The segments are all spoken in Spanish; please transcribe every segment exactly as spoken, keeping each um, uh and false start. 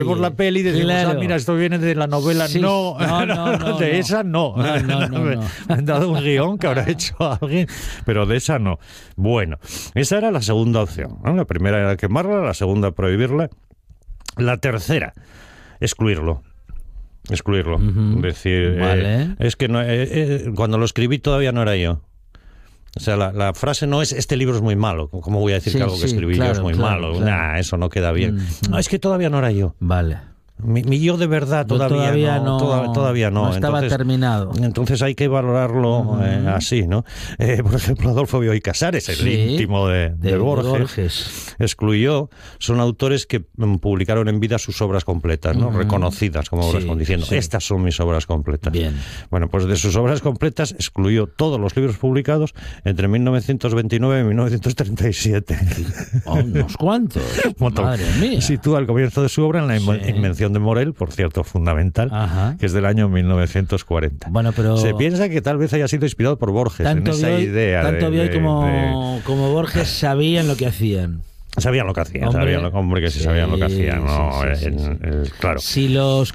Vemos la peli y decimos, claro. ah, mira, esto viene de la novela. Sí. No, No, no, no, de no. esa no. No, no, no, Me no. han dado un guión que habrá hecho alguien, pero de esa no. Bueno, esa era la segunda opción, ¿no? La primera era quemarla, la segunda prohibirla. La tercera, excluirlo. Excluirlo. Ujú. Decir, Vale. eh, es que no, eh, eh, cuando lo escribí todavía no era yo. O sea, la, la frase no es este libro es muy malo. ¿Cómo voy a decir Sí, que algo que sí, escribí claro, yo es muy claro, malo? claro. Nah, eso no queda bien. Mm, No, es que todavía no era yo. Vale. Mi, mi yo de verdad Yo todavía, todavía no, no- toda- todavía no. no estaba entonces, terminado. Entonces hay que valorarlo Ujú. eh, así, ¿no? Eh, por ejemplo, Adolfo Bioy Casares, el Sí, íntimo de, de, de Borges, Borges. excluyó. Son autores que mm, publicaron en vida sus obras completas, ¿no? Ujú. Reconocidas como obras, Sí, con- diciendo, sí. estas son mis obras completas. Bien. Bueno, pues de sus obras completas excluyó todos los libros publicados entre mil novecientos veintinueve y mil novecientos treinta y siete. Oh, unos cuantos. Un montón. Madre mía. Sitúa el comienzo de su obra en la inven- Sí. invención de Morel, por cierto, fundamental, Ajá. que es del año mil novecientos cuarenta. Bueno, pero Se piensa que tal vez haya sido inspirado por Borges en tanto esa Bioy, idea. tanto de, Bioy de- como, de- como Borges sabían lo que hacían. Sabían lo que hacían, Hombre. sabían lo, hombre, que sí, Sí, sabían lo que hacían. ¿no? sí, sí, sí, En- sí. en- claro. Si los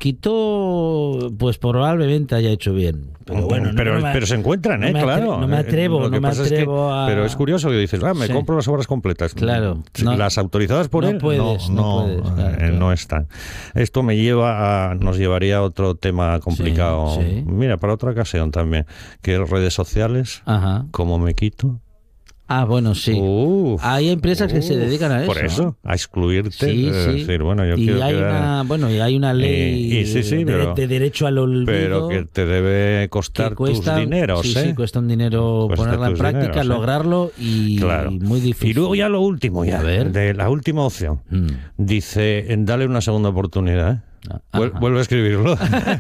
quitó, pues probablemente haya hecho bien. Pero bueno, no- pero, no me- pero se encuentran, no ¿eh? me atre- Claro. no me atrevo, Lo que no me pasa es que- atrevo a- Pero es curioso que dices, ah, me Sí. compro las obras completas. Claro. Si No- las autorizadas por no él, puedes, no no, puedes, no, claro, eh, claro. no están. Esto me lleva a, nos llevaría a otro tema complicado. Sí, sí. Mira, para otra ocasión también, que es redes sociales, Ajá. como me quito. Ah, bueno, sí. Uf, Hay empresas que se uf, dedican a eso. Por eso, a excluirte. Sí, es sí. decir, bueno, yo y quiero hay quedar- una, bueno, y hay una ley Y- y sí, sí, de, pero- de derecho al olvido. pero que te debe que costar cuesta, tus dineros, sí, ¿eh? sí, cuesta un dinero Cuesta ponerla en tus práctica, dineros, ¿eh? lograrlo y, Claro. y muy difícil. Y luego ya lo último, ya, A ver. de la última opción. Mm. Dice, dale una segunda oportunidad, ¿eh? Vuel- Ajá. Vuelve a escribirlo.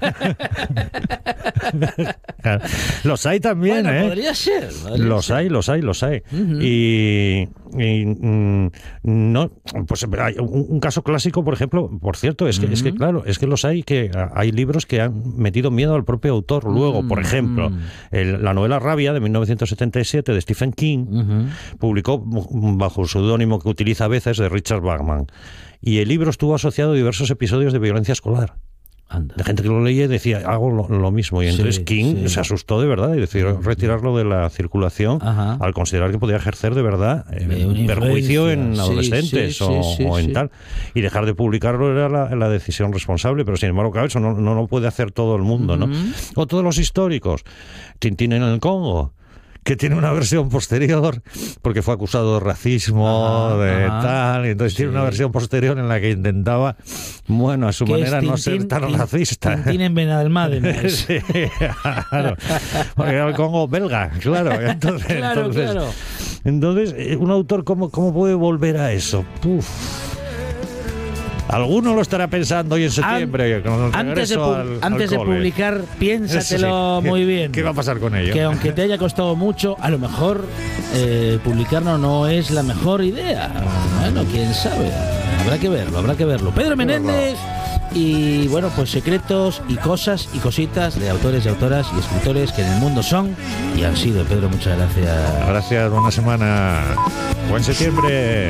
Los hay también, Bueno, ¿eh? podría ser. podría Los ser. hay, los hay, los hay. Ujú. Y, y, mm, no, pues hay un, un caso clásico, por ejemplo, por cierto, es que, es que Ujú. claro, es que los hay que hay libros que han metido miedo al propio autor. Luego, por Mm, ejemplo, mm. el- la novela Rabia de mil novecientos setenta y siete de Stephen King Ujú. publicó bajo el seudónimo que utiliza a veces de Richard Bachman. Y el libro estuvo asociado a diversos episodios de violencia escolar. Anda. De gente que lo leía y decía, hago lo, lo mismo. Y entonces Sí, King sí. se asustó de verdad y decidió retirarlo de la circulación Ajá. al considerar que podía ejercer de verdad eh, De una perjuicio en influencia. Sí, adolescentes sí, o, sí, sí, o en sí. tal. Y dejar de publicarlo era la, la decisión responsable, pero sin embargo, claro, eso no, no lo puede hacer todo el mundo, ¿no? Ujú. O todos los históricos. Tintín en el Congo, que tiene una versión posterior, porque fue acusado de racismo, Ajá, de ajá. tal, y entonces Sí. tiene una versión posterior en la que intentaba, bueno, a su Que es manera no ser Tintín- tan Tin- racista. Tintín en Benalmádena. es. Sí, claro. Porque era el Congo belga, claro. Entonces, Claro, entonces, claro. entonces, eh, un autor, ¿cómo, cómo puede volver a eso? Puf. Alguno lo estará pensando hoy en septiembre. con el Antes, de, regreso pu- al- al antes de cole. publicar, piénsatelo Sí, sí. muy ¿Qué- bien. ¿Qué va a pasar con ello? Que aunque te haya costado mucho, a lo mejor eh, publicarlo no es la mejor idea. Bueno, quién sabe. Habrá que verlo, habrá que verlo. Pedro Menéndez y, bueno, pues secretos y cosas y cositas de autores y autoras y escritores que en el mundo son y han sido. Pedro, muchas gracias. Gracias, buena semana. Buen septiembre.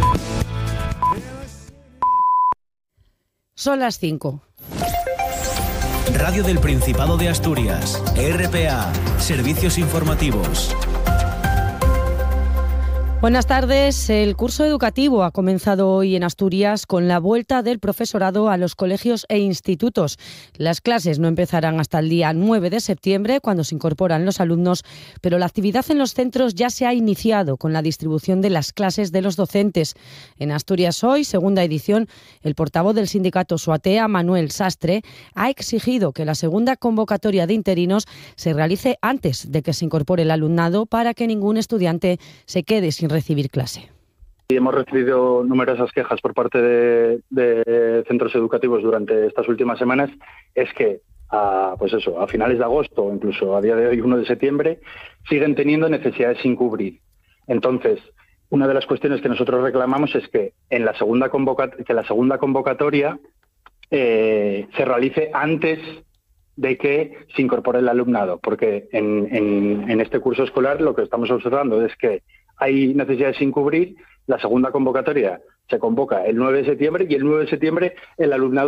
Son las cinco. Radio del Principado de Asturias, R P A, Servicios Informativos. Buenas tardes. El curso educativo ha comenzado hoy en Asturias con la vuelta del profesorado a los colegios e institutos. Las clases no empezarán hasta el día nueve de septiembre, cuando se incorporan los alumnos, pero la actividad en los centros ya se ha iniciado con la distribución de las clases de los docentes. En Asturias Hoy, segunda edición, el portavoz del sindicato Suatea, Manuel Sastre, ha exigido que la segunda convocatoria de interinos se realice antes de que se incorpore el alumnado para que ningún estudiante se quede sin recibir clase. Y hemos recibido numerosas quejas por parte de, de centros educativos durante estas últimas semanas. Es que, a, pues eso, a finales de agosto o incluso a día de hoy, uno de septiembre, siguen teniendo necesidades sin cubrir. Entonces, una de las cuestiones que nosotros reclamamos es que en la segunda convoca- que la segunda convocatoria eh, se realice antes de que se incorpore el alumnado, porque en, en, en este curso escolar lo que estamos observando es que hay necesidades sin cubrir. La segunda convocatoria se convoca el nueve de septiembre y el nueve de septiembre el alumnado